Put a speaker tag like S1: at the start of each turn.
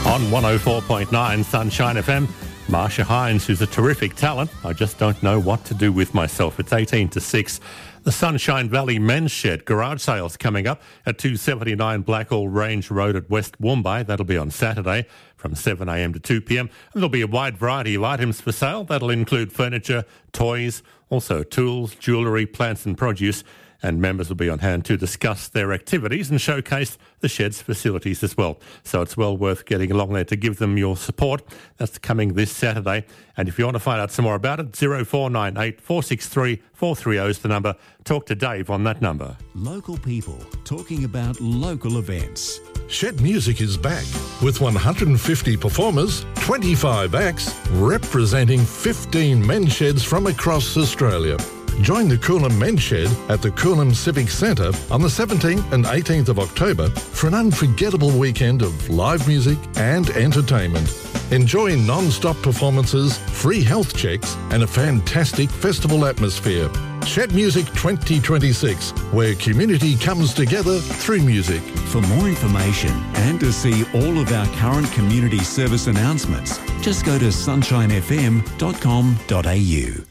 S1: On 104.9 Sunshine FM, Marsha Hines, who's a terrific talent. I just don't know what to do with myself. It's 18 to 6. The Sunshine Valley Men's Shed garage sales coming up at 279 Blackall Range Road at West Woombay. That'll be on Saturday from 7am to 2pm. And there'll be a wide variety of items for sale. That'll include furniture, toys, also tools, jewellery, plants and produce. And members will be on hand to discuss their activities and showcase the shed's facilities as well. So it's well worth getting along there to give them your support. That's coming this Saturday. And if you want to find out some more about it, 0498 463 430 is the number. Talk to Dave on that number.
S2: Local people talking about local events.
S3: Shed Music is back with 150 performers, 25 acts, representing 15 men's sheds from across Australia. Join the Coolum Men's Shed at the Coolum Civic Centre on the 17th and 18th of October for an unforgettable weekend of live music and entertainment. Enjoy non-stop performances, free health checks and a fantastic festival atmosphere. Shed Music 2026, where community comes together through music.
S2: For more information and to see all of our current community service announcements, just go to sunshinefm.com.au.